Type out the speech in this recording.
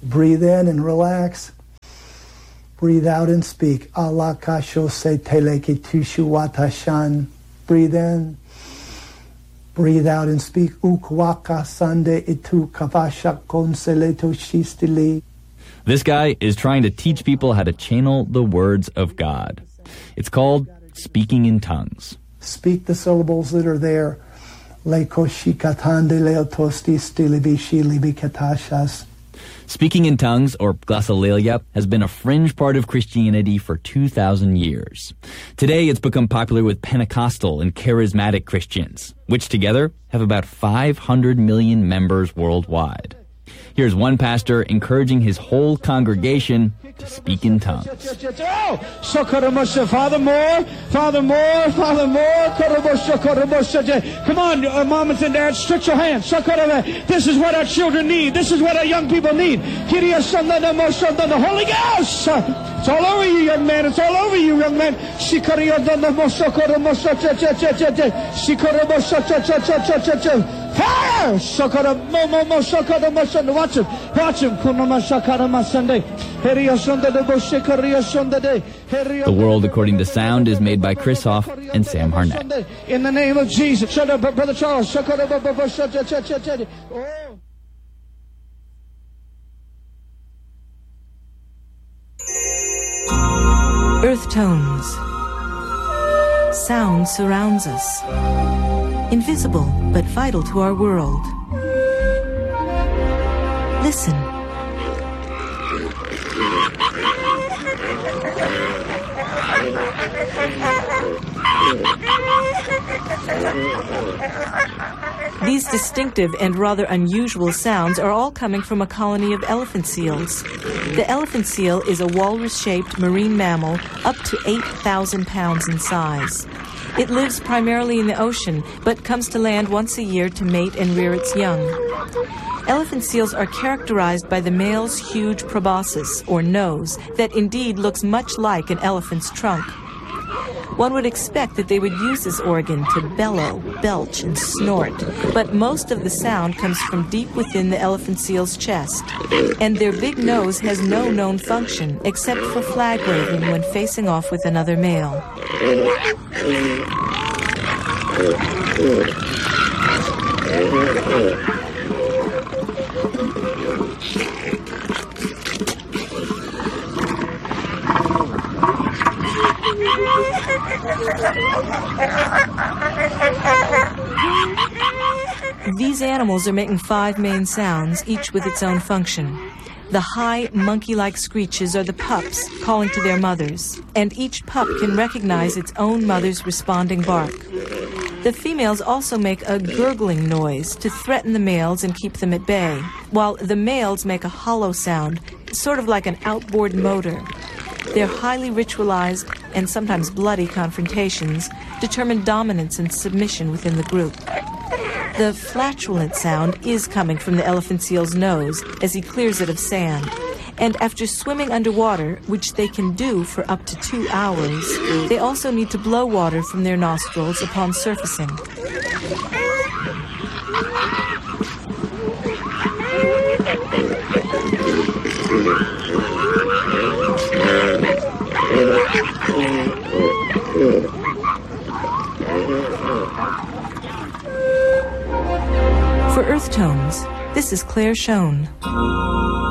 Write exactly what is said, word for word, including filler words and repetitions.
Breathe in and relax. Breathe out and speak. Allah kasho se teleki tushu watashan. Breathe in. Breathe out and speak. Ukwaka sande itu kavasha konseleto shistili. This guy is trying to teach people how to channel the words of God. It's called speaking in tongues. Speak the syllables that are there. Lekoshikatande leotosti stilibishi libikatashas. Speaking in tongues, or glossolalia, has been a fringe part of Christianity for two thousand years. Today, it's become popular with Pentecostal and charismatic Christians, which together have about five hundred million members worldwide. Here's one pastor encouraging his whole congregation to speak in tongues. Father more, Father more, Father more. Come on, uh, mamas and dads, stretch your hands. This is what our children need. This is what our young people need. The Holy Ghost. It's all over you, young man. It's all over you, young man. Fire! Watch him. Watch him. The World According to Sound is made by Chris Hoff and Sam Harnett. In the name of Jesus. Shut up, Brother Charles. Earth tones. Sound surrounds us. Invisible, but vital to our world. Listen. These distinctive and rather unusual sounds are all coming from a colony of elephant seals. The elephant seal is a walrus-shaped marine mammal up to eight thousand pounds in size. It lives primarily in the ocean, but comes to land once a year to mate and rear its young. Elephant seals are characterized by the male's huge proboscis, or nose, that indeed looks much like an elephant's trunk. One would expect that they would use this organ to bellow, belch, and snort, but most of the sound comes from deep within the elephant seal's chest, and their big nose has no known function except for flag waving when facing off with another male. These animals are making five main sounds, each with its own function. The high, monkey-like screeches are the pups calling to their mothers, and each pup can recognize its own mother's responding bark. The females also make a gurgling noise to threaten the males and keep them at bay, while the males make a hollow sound, sort of like an outboard motor. Their highly ritualized and sometimes bloody confrontations determine dominance and submission within the group. The flatulent sound is coming from the elephant seal's nose as he clears it of sand. And after swimming underwater, which they can do for up to two hours, they also need to blow water from their nostrils upon surfacing. For Earth Tones, this is Claire Schoen.